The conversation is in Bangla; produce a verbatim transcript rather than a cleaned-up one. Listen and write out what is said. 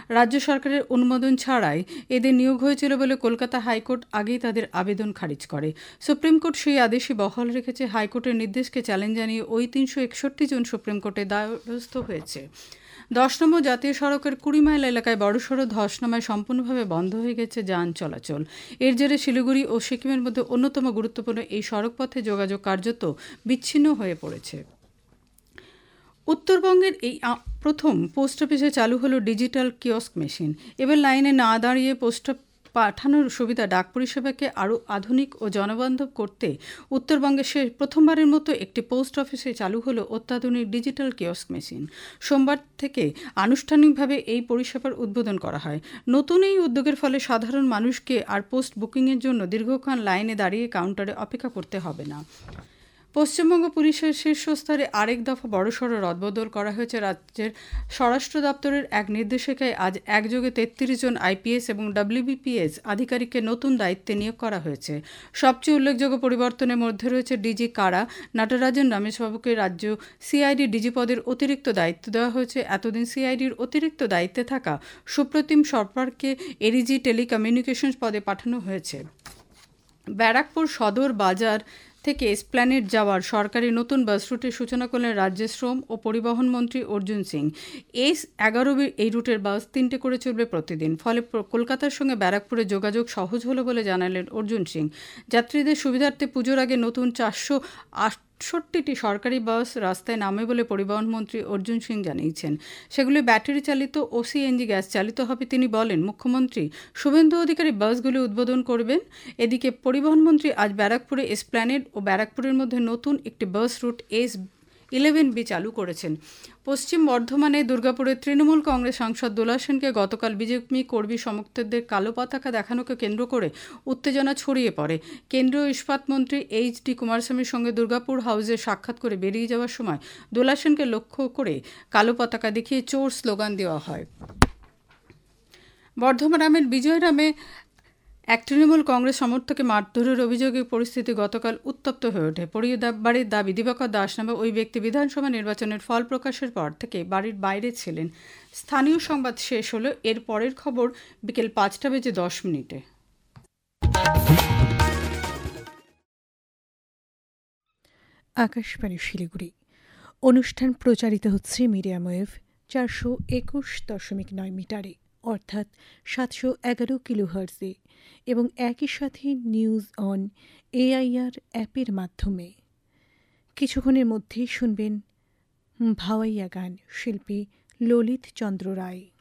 রাজ্য সরকারের অনুমোদন ছাড়াই এদের নিয়োগ হয়েছিল বলে কলকাতা হাইকোর্ট আগেই তাদের আবেদন খারিজ করে। সুপ্রিম কোর্ট সেই আদেশই বহাল রেখেছে। হাইকোর্টের নির্দেশকে চ্যালেঞ্জ জানিয়ে ওই তিনশো একষট্টি জন সুপ্রিম কোর্টে দ্বারস্থ হয়েছে। দশ নম্বর জাতীয় সড়কের কুড়ি মাইল এলাকায় বড়সড় ধস নামায় সম্পূর্ণভাবে বন্ধ হয়ে গেছে যান চলাচল। এর জেরে শিলিগুড়ি ও সিকিমের মধ্যে অন্যতম গুরুত্বপূর্ণ এই সড়কপথে যোগাযোগ কার্যত বিচ্ছিন্ন হয়ে পড়েছে। উত্তরবঙ্গের এই প্রথম পোস্ট অফিসে চালু হলো ডিজিটাল কিয়স্ক মেশিন। এবার লাইনে না দাঁড়িয়ে পোস্ট পাঠানোর সুবিধা ডাক পরিষেবাকে আরও আধুনিক ও জনবান্ধব করতে উত্তরবঙ্গে সে প্রথমবারের মতো একটি পোস্ট অফিসে চালু হলো অত্যাধুনিক ডিজিটাল কিয়স্ক মেশিন। সোমবার থেকে আনুষ্ঠানিকভাবে এই পরিষেবার উদ্বোধন করা হয়। নতুন এই উদ্যোগের ফলে সাধারণ মানুষকে আর পোস্ট বুকিংয়ের জন্য দীর্ঘক্ষণ লাইনে দাঁড়িয়ে কাউন্টারে অপেক্ষা করতে হবে না। পশ্চিমবঙ্গ পুলিশের শীর্ষস্তরে আরেক দফা বড়সড় রদবদল করা হয়েছে। রাজ্যের স্বরাষ্ট্র দপ্তরের এক নির্দেশিকায় আজ একযোগে তেত্রিশ জন আইপিএস এবং ডাব্লিউবিপিএস আধিকারিককে নতুন দায়িত্বে নিয়োগ করা হয়েছে। সবচেয়ে উল্লেখযোগ্য পরিবর্তনের মধ্যে রয়েছে ডিজি কারা নটরাজন রমেশবাবুকে রাজ্য সিআইডি ডিজি পদের অতিরিক্ত দায়িত্ব দেওয়া হয়েছে। এতদিন সিআইডির অতিরিক্ত দায়িত্বে থাকা সুপ্রতিম সরকারকে এডিজি টেলিকমিউনিকেশনস পদে পাঠানো হয়েছে। ব্যারাকপুর সদর বাজার থেকে এসপ্ল্যানেড যাওয়ার সরকারি নতুন বাস রুটের সূচনা করলেন রাজ্যের শ্রম ও পরিবহন মন্ত্রী অর্জুন সিং। এস এগারো এই রুটের বাস তিনটে করে চলবে প্রতিদিন। ফলে কলকাতার সঙ্গে ব্যারাকপুরের যোগাযোগ সহজ হলো বলে জানালেন অর্জুন সিং। যাত্রীদের সুবিধার্থে পুজোর আগে নতুন চারশো আটষট্টিটি সরকারি বাস রাস্তায় নামে বলে পরিবহন মন্ত্রী অর্জুন সিং জানিয়েছেন। সেগুলি ব্যাটারি চালিত ও সিএনজি গ্যাস চালিত হবে। তিনি বলেন, মুখ্যমন্ত্রী শুভেন্দু অধিকারী বাসগুলি উদ্বোধন করবেন। এদিকে পরিবহন মন্ত্রী আজ ব্যারাকপুরে এসপ্ল্যানেড ও ব্যারাকপুরের মধ্যে নতুন একটি bus route S eleven B চালু করেছেন। পশ্চিম বর্ধমানে দুর্গাপুরের তৃণমূল কংগ্রেস সাংসদ দোলা সেনকে গতকাল বিজেপি কর্মী সমর্থকদের কালো পতাকা দেখানোকে কেন্দ্র করে উত্তেজনা ছড়িয়ে পড়ে। কেন্দ্রীয় ইস্পাত মন্ত্রী এইচ ডি কুমারস্বামীর সঙ্গে দুর্গাপুর হাউসে সাক্ষাৎ করে বেরিয়ে যাওয়ার সময় দোলা সেনকে লক্ষ্য করে কালো পতাকা দেখিয়ে চোর স্লোগান দেওয়া হয়। বর্ধমানের বিজয়রামে এক তৃণমূল কংগ্রেস সমর্থকে মারধরের অভিযোগে পরিস্থিতি গতকাল উত্তপ্ত হয়ে ওঠে। পরিবারের দাবি, দিবাকর দাস নামে ওই ব্যক্তি বিধানসভা নির্বাচনের ফল প্রকাশের পর থেকে বাড়ির বাইরে ছিলেন। স্থানীয় সংবাদ শেষ হলো। এর পরের খবর বিকেল পাঁচটা বেজে দশ মিনিটে। আকাশবাণী শিলিগুড়ি। অনুষ্ঠান প্রচারিত হচ্ছে মিডিয়াম ওয়েভ চারশো একুশ দশমিক নয় মিটারে, অর্থাৎ সাতশো এগারো কিলোহার্জে, এবং একই সাথে নিউজ অন এআইআর অ্যাপের মাধ্যমে। কিছুক্ষণের মধ্যেই শুনবেন ভাওয়াইয়া গান, শিল্পী ললিত চন্দ্র রায়।